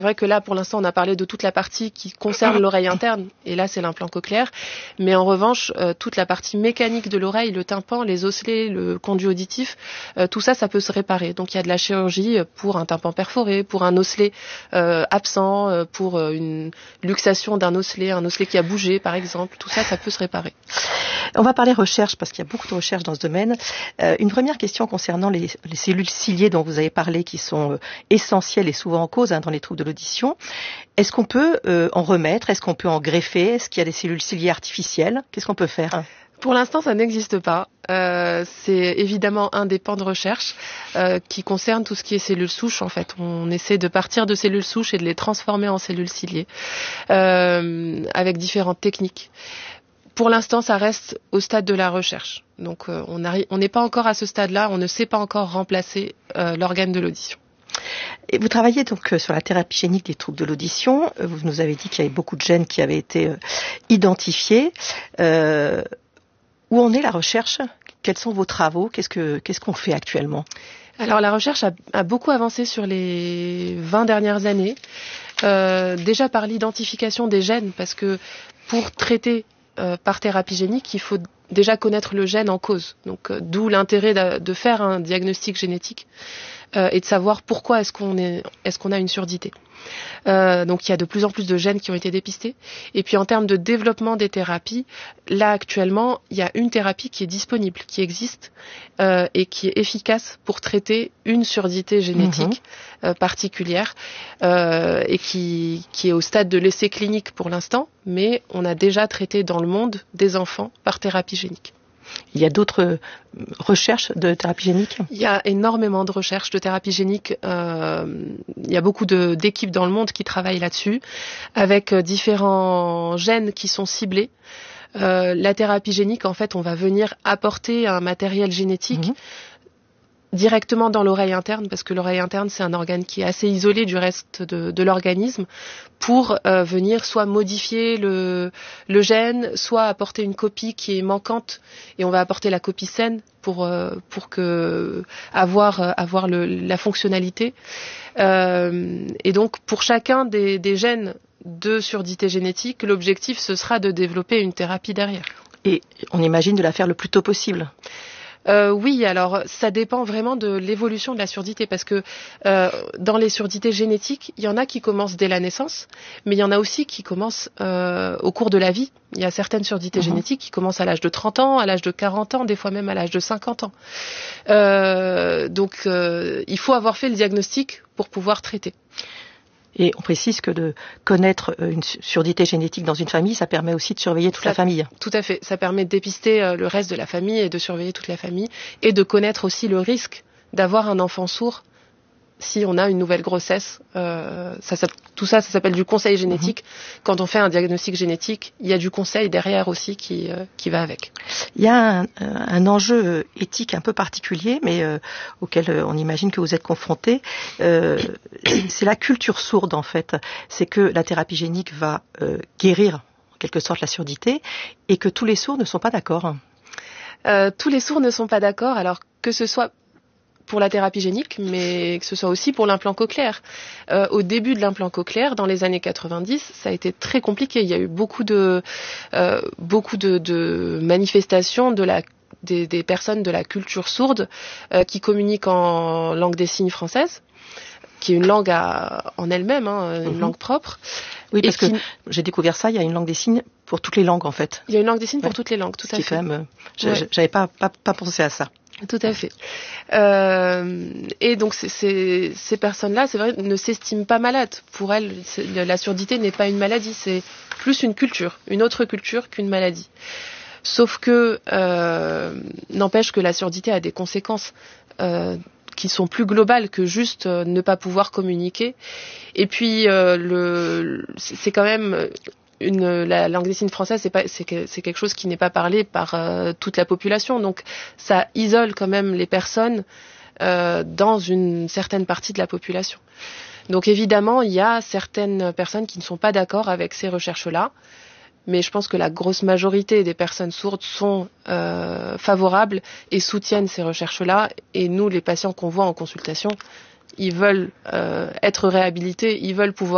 C'est vrai que là, pour l'instant, on a parlé de toute la partie qui concerne l'oreille interne, et là, c'est l'implant cochléaire. Mais en revanche, toute la partie mécanique de l'oreille, le tympan, les osselets, le conduit auditif, tout ça, ça peut se réparer. Donc, il y a de la chirurgie pour un tympan perforé, pour un osselet absent, pour une luxation d'un osselet, un osselet qui a bougé, par exemple. Tout ça, ça peut se réparer. On va parler recherche, parce qu'il y a beaucoup de recherches dans ce domaine. Une première question concernant les cellules ciliées dont vous avez parlé, qui sont essentielles et souvent en cause dans les troubles de l'audition. Est-ce qu'on peut en remettre? Est-ce qu'on peut en greffer? Est-ce qu'il y a des cellules ciliées artificielles? Qu'est-ce qu'on peut faire? Pour l'instant, ça n'existe pas. C'est évidemment un des pans de recherche qui concerne tout ce qui est cellules souches. En fait, on essaie de partir de cellules souches et de les transformer en cellules ciliées avec différentes techniques. Pour l'instant, ça reste au stade de la recherche. Donc, on n'est pas encore à ce stade-là. On ne sait pas encore remplacer l'organe de l'audition. Et vous travaillez donc sur la thérapie génique des troubles de l'audition. Vous nous avez dit qu'il y avait beaucoup de gènes qui avaient été identifiés. Où en est la recherche? Quels sont vos travaux? Qu'est-ce qu'on fait actuellement? Alors, la recherche a beaucoup avancé sur les 20 dernières années. Déjà par l'identification des gènes, parce que pour traiter par thérapie génique, il faut déjà connaître le gène en cause. Donc, d'où l'intérêt de faire un diagnostic génétique et de savoir pourquoi est-ce qu'on a une surdité. Donc, il y a de plus en plus de gènes qui ont été dépistés. Et puis, en termes de développement des thérapies, là, actuellement, il y a une thérapie qui est disponible, qui existe et qui est efficace pour traiter une surdité génétique particulière et qui est au stade de l'essai clinique pour l'instant, mais on a déjà traité dans le monde des enfants par thérapie génique. Il y a d'autres recherches de thérapie génique? Il y a énormément de recherches de thérapie génique. Il y a beaucoup d'équipes dans le monde qui travaillent là-dessus, avec différents gènes qui sont ciblés. La thérapie génique, en fait, on va venir apporter un matériel génétique directement dans l'oreille interne, parce que l'oreille interne, c'est un organe qui est assez isolé du reste de l'organisme, pour venir soit modifier le gène, soit apporter une copie qui est manquante, et on va apporter la copie saine pour avoir la fonctionnalité. Et donc, pour chacun des gènes de surdité génétique, l'objectif, ce sera de développer une thérapie derrière. Et on imagine de la faire le plus tôt possible? Oui, alors ça dépend vraiment de l'évolution de la surdité, parce que dans les surdités génétiques, il y en a qui commencent dès la naissance, mais il y en a aussi qui commencent au cours de la vie. Il y a certaines surdités génétiques qui commencent à l'âge de 30 ans, à l'âge de 40 ans, des fois même à l'âge de 50 ans. Donc il faut avoir fait le diagnostic pour pouvoir traiter. Et on précise que de connaître une surdité génétique dans une famille, ça permet aussi de surveiller toute la famille. Tout à fait. Ça permet de dépister le reste de la famille et de surveiller toute la famille, et de connaître aussi le risque d'avoir un enfant sourd si on a une nouvelle grossesse. Tout ça, ça s'appelle du conseil génétique. Quand on fait un diagnostic génétique, il y a du conseil derrière aussi qui va avec. Il y a un enjeu éthique un peu particulier, mais auquel on imagine que vous êtes confrontés. C'est la culture sourde, en fait. C'est que la thérapie génique va guérir, en quelque sorte, la surdité, et que tous les sourds ne sont pas d'accord. Tous les sourds ne sont pas d'accord, alors que ce soit pour la thérapie génique, mais que ce soit aussi pour l'implant cochléaire. Au début de l'implant cochléaire, dans les années 90, ça a été très compliqué. Il y a eu beaucoup de manifestations des personnes de la culture sourde qui communiquent en langue des signes française, qui est une langue en elle-même, une langue propre. Oui, parce que j'ai découvert ça, il y a une langue des signes pour toutes les langues, en fait. Il y a une langue des signes pour toutes les langues, tout à fait. Quand même, j'avais pas pensé à ça. Tout à fait. Et donc ces personnes-là, c'est vrai, ne s'estiment pas malades. Pour elles, la surdité n'est pas une maladie, c'est plus une culture, une autre culture qu'une maladie. Sauf que n'empêche que la surdité a des conséquences qui sont plus globales que juste ne pas pouvoir communiquer. Et puis c'est quand même la langue des signes française, c'est quelque chose qui n'est pas parlé par toute la population, donc ça isole quand même les personnes dans une certaine partie de la population. Donc évidemment, il y a certaines personnes qui ne sont pas d'accord avec ces recherches-là, mais je pense que la grosse majorité des personnes sourdes sont favorables et soutiennent ces recherches-là. Et nous, les patients qu'on voit en consultation, ils veulent être réhabilités, ils veulent pouvoir